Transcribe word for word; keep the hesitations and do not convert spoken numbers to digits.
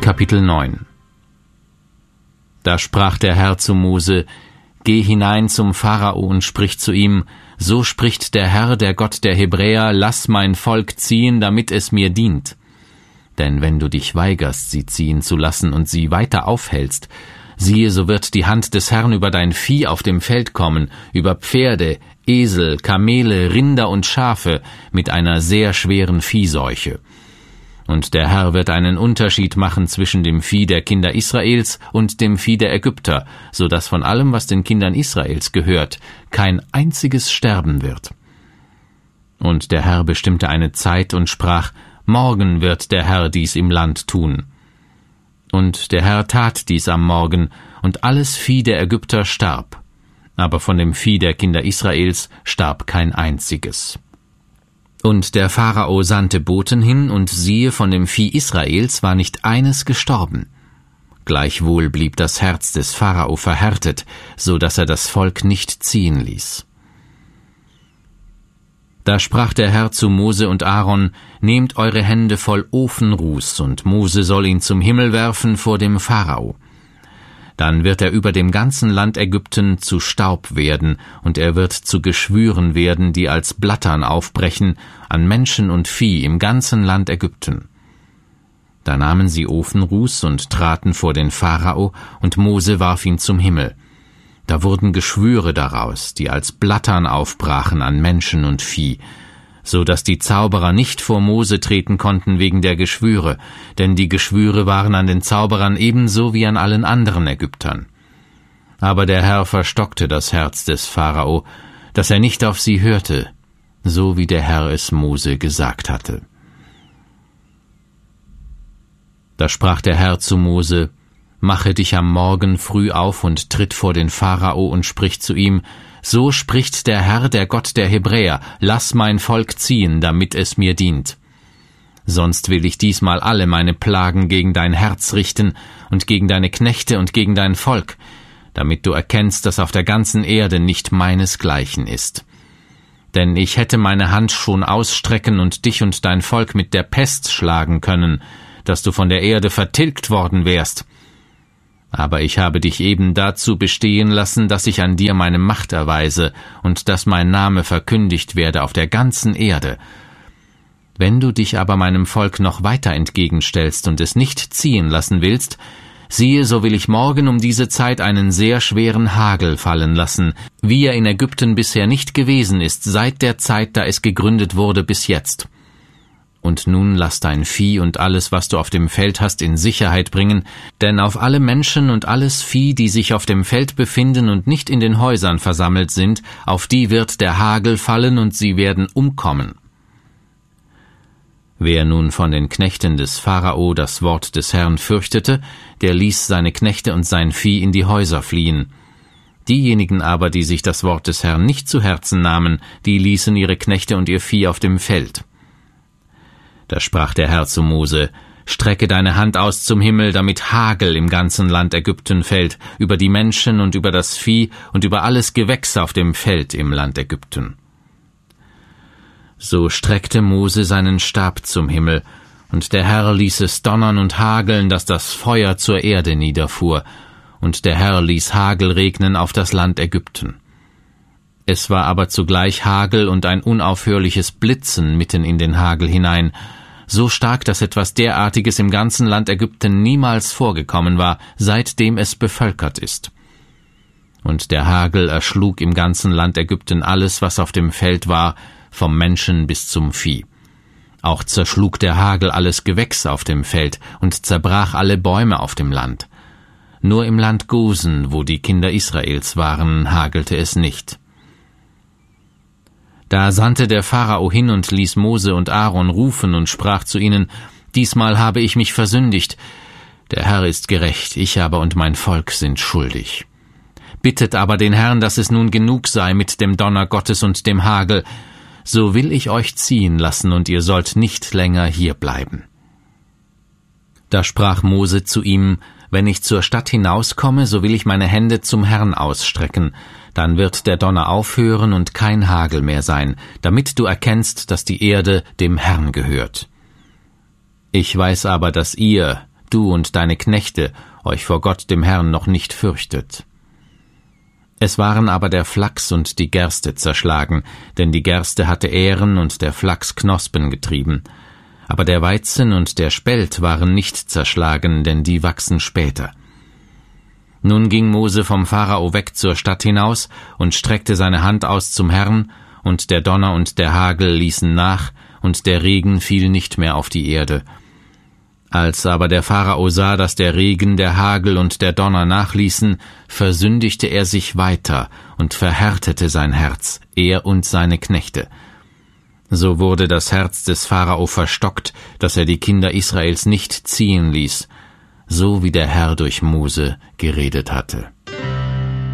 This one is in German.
Kapitel neun. Da sprach der Herr zu Mose: Geh hinein zum Pharao und sprich zu ihm: So spricht der Herr, der Gott der Hebräer: Lass mein Volk ziehen, damit es mir dient. Denn wenn du dich weigerst, sie ziehen zu lassen und sie weiter aufhältst, siehe, so wird die Hand des Herrn über dein Vieh auf dem Feld kommen, über Pferde, Esel, Kamele, Rinder und Schafe, mit einer sehr schweren Viehseuche. Und der Herr wird einen Unterschied machen zwischen dem Vieh der Kinder Israels und dem Vieh der Ägypter, so dass von allem, was den Kindern Israels gehört, kein einziges sterben wird. Und der Herr bestimmte eine Zeit und sprach: Morgen wird der Herr dies im Land tun. Und der Herr tat dies am Morgen, und alles Vieh der Ägypter starb. Aber von dem Vieh der Kinder Israels starb kein einziges. Und der Pharao sandte Boten hin, und siehe, von dem Vieh Israels war nicht eines gestorben. Gleichwohl blieb das Herz des Pharao verhärtet, so dass er das Volk nicht ziehen ließ. Da sprach der Herr zu Mose und Aaron: Nehmt eure Hände voll Ofenruß, und Mose soll ihn zum Himmel werfen vor dem Pharao. Dann wird er über dem ganzen Land Ägypten zu Staub werden, und er wird zu Geschwüren werden, die als Blattern aufbrechen, an Menschen und Vieh im ganzen Land Ägypten. Da nahmen sie Ofenruß und traten vor den Pharao, und Mose warf ihn zum Himmel. Da wurden Geschwüre daraus, die als Blattern aufbrachen an Menschen und Vieh, so dass die Zauberer nicht vor Mose treten konnten wegen der Geschwüre, denn die Geschwüre waren an den Zauberern ebenso wie an allen anderen Ägyptern. Aber der Herr verstockte das Herz des Pharao, dass er nicht auf sie hörte, so wie der Herr es Mose gesagt hatte. Da sprach der Herr zu Mose: Mache dich am Morgen früh auf und tritt vor den Pharao und sprich zu ihm: So spricht der Herr, der Gott der Hebräer: Lass mein Volk ziehen, damit es mir dient. Sonst will ich diesmal alle meine Plagen gegen dein Herz richten und gegen deine Knechte und gegen dein Volk, damit du erkennst, dass auf der ganzen Erde nicht meinesgleichen ist. Denn ich hätte meine Hand schon ausstrecken und dich und dein Volk mit der Pest schlagen können, dass du von der Erde vertilgt worden wärst. Aber ich habe dich eben dazu bestehen lassen, dass ich an dir meine Macht erweise und dass mein Name verkündigt werde auf der ganzen Erde. Wenn du dich aber meinem Volk noch weiter entgegenstellst und es nicht ziehen lassen willst, siehe, so will ich morgen um diese Zeit einen sehr schweren Hagel fallen lassen, wie er in Ägypten bisher nicht gewesen ist, seit der Zeit, da es gegründet wurde, bis jetzt. Und nun lass dein Vieh und alles, was du auf dem Feld hast, in Sicherheit bringen, denn auf alle Menschen und alles Vieh, die sich auf dem Feld befinden und nicht in den Häusern versammelt sind, auf die wird der Hagel fallen, und sie werden umkommen. Wer nun von den Knechten des Pharao das Wort des Herrn fürchtete, der ließ seine Knechte und sein Vieh in die Häuser fliehen. Diejenigen aber, die sich das Wort des Herrn nicht zu Herzen nahmen, die ließen ihre Knechte und ihr Vieh auf dem Feld. Da sprach der Herr zu Mose: Strecke deine Hand aus zum Himmel, damit Hagel im ganzen Land Ägypten fällt, über die Menschen und über das Vieh und über alles Gewächs auf dem Feld im Land Ägypten. So streckte Mose seinen Stab zum Himmel, und der Herr ließ es donnern und hageln, dass das Feuer zur Erde niederfuhr, und der Herr ließ Hagel regnen auf das Land Ägypten. Es war aber zugleich Hagel und ein unaufhörliches Blitzen mitten in den Hagel hinein, so stark, dass etwas derartiges im ganzen Land Ägypten niemals vorgekommen war, seitdem es bevölkert ist. Und der Hagel erschlug im ganzen Land Ägypten alles, was auf dem Feld war, vom Menschen bis zum Vieh. Auch zerschlug der Hagel alles Gewächs auf dem Feld und zerbrach alle Bäume auf dem Land. Nur im Land Gosen, wo die Kinder Israels waren, hagelte es nicht. Da sandte der Pharao hin und ließ Mose und Aaron rufen und sprach zu ihnen: Diesmal habe ich mich versündigt. Der Herr ist gerecht, ich aber und mein Volk sind schuldig. Bittet aber den Herrn, dass es nun genug sei mit dem Donner Gottes und dem Hagel, so will ich euch ziehen lassen, und ihr sollt nicht länger hier bleiben. Da sprach Mose zu ihm: Wenn ich zur Stadt hinauskomme, so will ich meine Hände zum Herrn ausstrecken, dann wird der Donner aufhören und kein Hagel mehr sein, damit du erkennst, dass die Erde dem Herrn gehört. Ich weiß aber, dass ihr, du und deine Knechte, euch vor Gott dem Herrn noch nicht fürchtet. Es waren aber der Flachs und die Gerste zerschlagen, denn die Gerste hatte Ähren und der Flachs Knospen getrieben. Aber der Weizen und der Spelt waren nicht zerschlagen, denn die wachsen später. Nun ging Mose vom Pharao weg zur Stadt hinaus und streckte seine Hand aus zum Herrn, und der Donner und der Hagel ließen nach, und der Regen fiel nicht mehr auf die Erde. Als aber der Pharao sah, dass der Regen, der Hagel und der Donner nachließen, versündigte er sich weiter und verhärtete sein Herz, er und seine Knechte. So wurde das Herz des Pharao verstockt, dass er die Kinder Israels nicht ziehen ließ, so wie der Herr durch Mose geredet hatte.